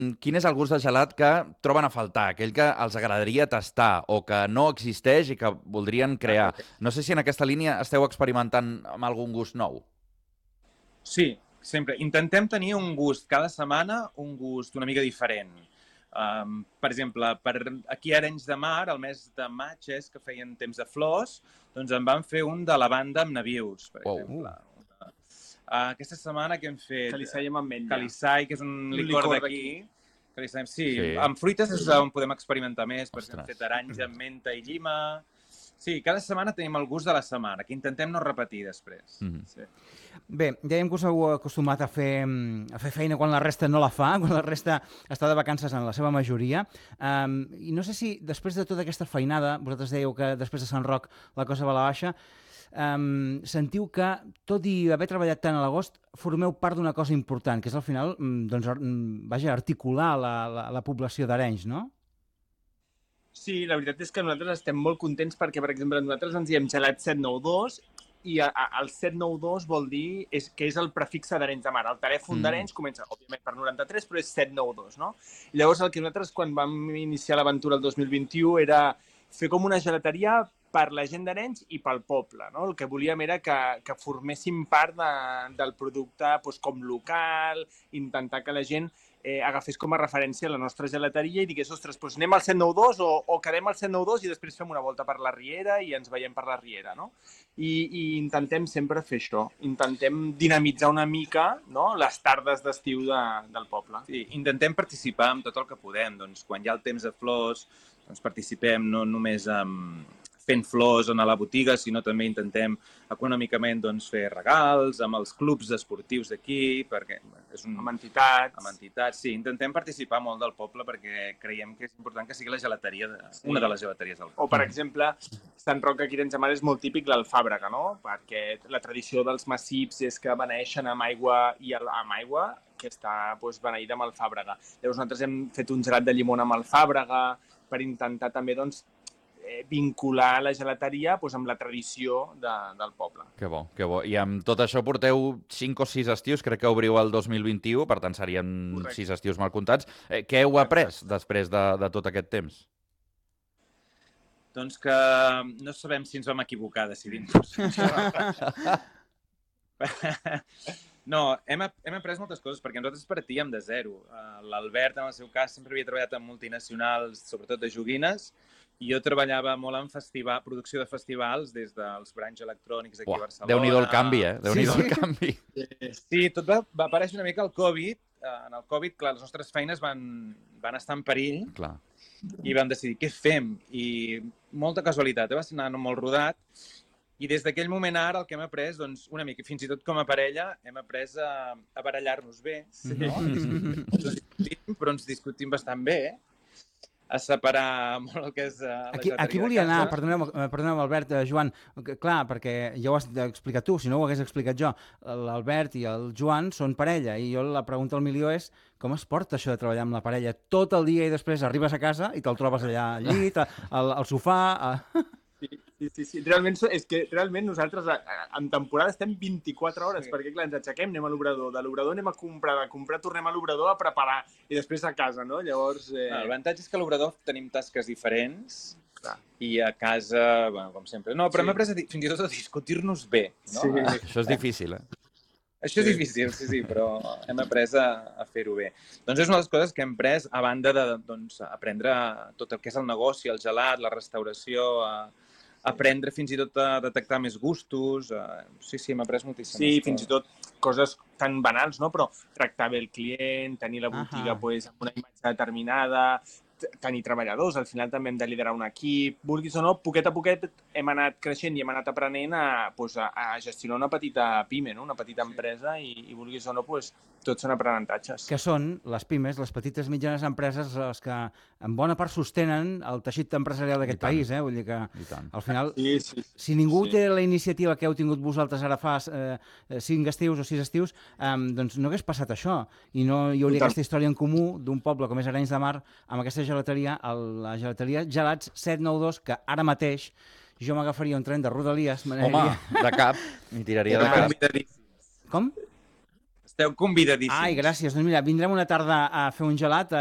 quin és el gust de gelat que troben a faltar, aquell que els agradaria tastar o que no existeix i que voldrien crear. Ok. No sé si en aquesta línia esteu experimentant amb algun gust nou. Sí, sempre. Intentem tenir un gust cada setmana, un gust una mica diferent. Per exemple, aquí a Arenys de Mar, el mes de maig és que feien temps de flors, doncs en van fer un de lavanda amb nabius, per Wow. exemple. Aquesta setmana que hem fet... Calissai amb ametlla. Calissai, que és un licor d'aquí. Calissai, sí, amb fruites és on podem experimentar més, perquè hem fet aranja amb menta i llima. Sí, cada setmana tenim el gust de la setmana, que intentem no repetir després. Sí. Bé, dèiem que us heu acostumat a fer feina quan la resta no la fa, quan la resta està de vacances en la seva majoria. I no sé si després de tota aquesta feinada, vosaltres dèieu que després de Sant Roc la cosa va a la baixa, sentiu que, tot i haver treballat tant a l'agost, formeu part d'una cosa important, que és al final, articular la població d'Arenys, no? Sí, la veritat és que nosaltres estem molt contents perquè, per exemple, nosaltres ens diem gelat 792 i el 792 vol dir que és el prefixe d'Arenys de Mar. El telèfon d'Arenys comença, òbviament, per 93, però és 792, no? I llavors el que nosaltres, quan vam iniciar l'aventura el 2021, era fer com una gelateria per la gent d'Arenys i pel poble, no? El que volíem era que forméssim part del producte com local, intentar que la gent agafés com a referència la nostra gelateria i digués, ostres, doncs anem al 192 o quedem al 192 i després fem una volta per la Riera i ens veiem per la Riera, no? I intentem sempre fer això, intentem dinamitzar una mica, no?, les tardes d'estiu del poble. Sí, intentem participar en tot el que podem, doncs quan hi ha el temps de flors, doncs participem no només fent flors a la botiga, sinó també intentem econòmicament doncs, fer regals amb els clubs esportius d'aquí, perquè és amb entitats. Amb entitats, sí. Intentem participar molt del poble perquè creiem que és important que sigui la gelateria, una de les gelateries del poble. O, per exemple, Sant Roc aquí Arenys de Mar és molt típic l'alfàbrega, no? Perquè la tradició dels massips és que beneixen amb aigua i amb aigua que està beneïda amb alfàbrega. Llavors nosaltres hem fet un gelat de llimona amb alfàbrega per intentar també doncs, vincular la gelateria amb la tradició del poble. Que bo, que bo. I amb tot això porteu 5 o 6 estius, crec que obriu el 2021, per tant serien 6 estius mal comptats. Què heu après després de tot aquest temps? Doncs que no sabem si ens vam equivocar decidint-nos. No, hem après moltes coses, perquè nosaltres partíem de zero. L'Albert, en el seu cas, sempre havia treballat en multinacionals, sobretot de joguines, i jo treballava molt en producció de festivals des dels branys electrònics aquí a Barcelona. Déu-n'hi-do el canvi, Déu-n'hi-do el canvi. Sí, tot va aparèixer una mica el Covid. En el Covid, clar, les nostres feines van estar en perill. Clar. I vam decidir què fem. I molta casualitat, va ser anant molt rodat. I des d'aquell moment ara el que hem après, doncs, una mica, fins i tot com a parella, hem après a barallar-nos bé. Sí. No? Però ens discutim bastant bé, a separar molt el que és la gelateria. Aquí volia anar, perdoneu Albert, Joan, clar, perquè ja ho has explicat tu, si no ho hagués explicat jo, l'Albert i el Joan són parella, i jo la pregunta al milió és com es porta això de treballar amb la parella tot el dia i després arribes a casa i te'l trobes allà al llit, al sofà... Sí. Realment nosaltres en temporada estem 24 hores, perquè clar, ens aixequem, anem a l'obrador, de l'obrador anem a comprar, de comprar tornem a l'obrador a preparar i després a casa, no? Llavors... L'avantatge és que a l'obrador tenim tasques diferents i a casa, bueno, com sempre. No, però hem après fins i tot a discutir-nos bé, no? Sí. Això és difícil, Això és difícil, sí, però hem après a fer-ho bé. Doncs és una de les coses que hem après, a banda d'aprendre tot el que és el negoci, el gelat, la restauració, aprendre fins i tot a detectar més gustos. Sí, hem après moltíssimes coses. Sí, fins i tot coses tan banals, no? Però tractar bé el client, tenir la botiga amb una imatge determinada, tenir treballadors, al final també hem de liderar un equip, vulguis o no, poquet a poquet hem anat creixent i hem anat aprenent a gestionar una petita pime, no? Una petita empresa i vulguis o no, tots són aprenentatges. Que són les pimes, les petites i mitjanes empreses, les que en bona part sostenen el teixit empresarial d'aquest país, vull dir que al final, si ningú té la iniciativa que heu tingut vosaltres ara fa 5 estius o 6 estius, doncs no hagués passat això, i no hi hauria aquesta història en comú d'un poble com és Arenys de Mar, amb aquesta gelateria, la gelateria Gelats 792, que ara mateix jo m'agafaria un tren de Rodalies... Home, de cap, m'hi tiraria de cap. Com? Esteu convidadíssims. Ai, gràcies. Doncs mira, vindrem una tarda a fer un gelat